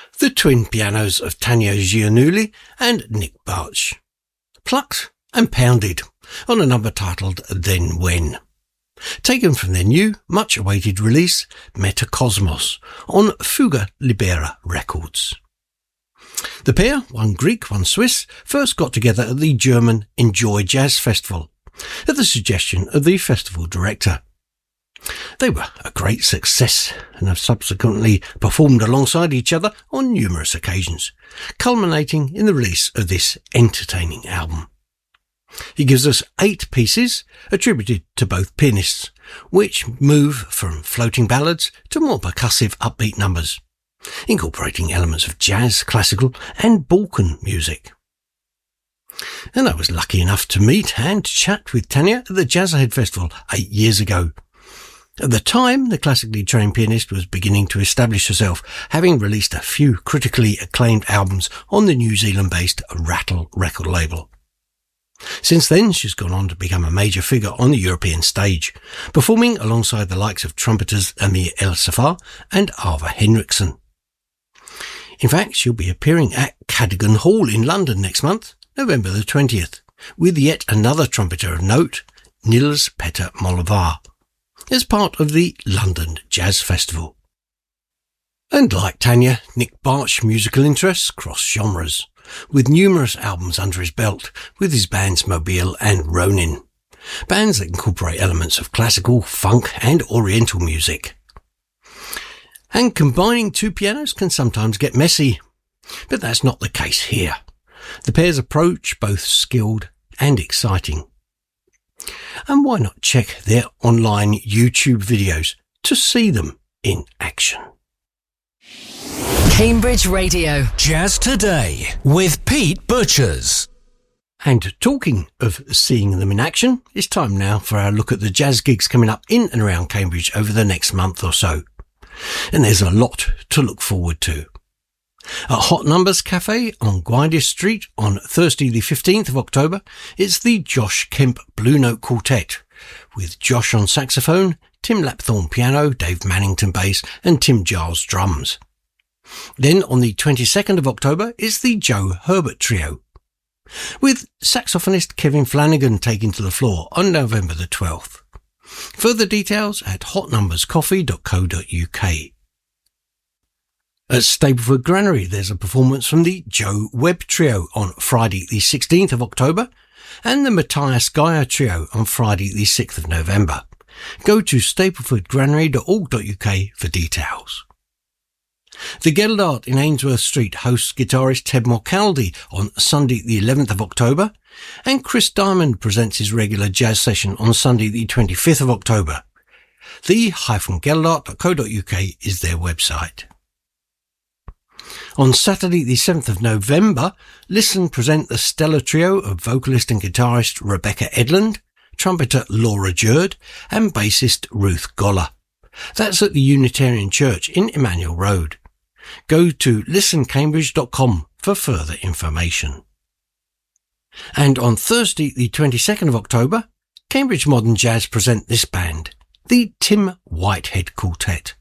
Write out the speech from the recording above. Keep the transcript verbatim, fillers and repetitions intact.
The twin pianos of Tanya Giannulli and Nick Bartsch. Plucked and pounded on a number titled Then When. Taken from their new, much-awaited release, Metacosmos, on Fuga Libera Records. The pair, one Greek, one Swiss, first got together at the German Enjoy Jazz Festival, at the suggestion of the festival director. They were a great success and have subsequently performed alongside each other on numerous occasions, culminating in the release of this entertaining album. He gives us eight pieces attributed to both pianists, which move from floating ballads to more percussive upbeat numbers, incorporating elements of jazz, classical and Balkan music. And I was lucky enough to meet and chat with Tanya at the Jazzhead Festival eight years ago. At the time, the classically trained pianist was beginning to establish herself, having released a few critically acclaimed albums on the New Zealand-based Rattle record label. Since then, she's gone on to become a major figure on the European stage, performing alongside the likes of trumpeters Amir El-Safar and Ava Henriksen. In fact, she'll be appearing at Cadogan Hall in London next month, November the twentieth, with yet another trumpeter of note, Nils Petter Molvar, as part of the London Jazz Festival. And like Tanya, Nick Bartsch's musical interests cross genres, with numerous albums under his belt with his bands Mobile and Ronin, bands that incorporate elements of classical, funk and oriental music. And combining two pianos can sometimes get messy, but that's not the case here. The pair's approach both skilled and exciting. And why not check their online YouTube videos to see them in action? Cambridge Radio. Jazz Today with Pete Butchers. And talking of seeing them in action, it's time now for our look at the jazz gigs coming up in and around Cambridge over the next month or so. And there's a lot to look forward to. At Hot Numbers Cafe on Gwydir Street on Thursday the fifteenth of October, it's the Josh Kemp Blue Note Quartet, with Josh on saxophone, Tim Lapthorne piano, Dave Mannington bass and Tim Giles drums. Then on the twenty-second of October is the Joe Herbert Trio, with saxophonist Kevin Flanagan taking to the floor on November the twelfth. Further details at hot numbers coffee dot co dot uk. At Stapleford Granary, there's a performance from the Joe Webb Trio on Friday the sixteenth of October and the Matthias Geyer Trio on Friday the sixth of November. Go to stapleford granary dot org dot uk for details. The Geldart in Ainsworth Street hosts guitarist Ted Morcaldi on Sunday the eleventh of October, and Chris Diamond presents his regular jazz session on Sunday the twenty-fifth of October. the dash geldart dot co dot uk is their website. On Saturday the seventh of November, Listen present the stellar trio of vocalist and guitarist Rebecca Edlund, trumpeter Laura Jurd, and bassist Ruth Goller. That's at the Unitarian Church in Emmanuel Road. Go to listen cambridge dot com for further information. And on Thursday the twenty-second of October, Cambridge Modern Jazz present this band, the Tim Whitehead Quartet,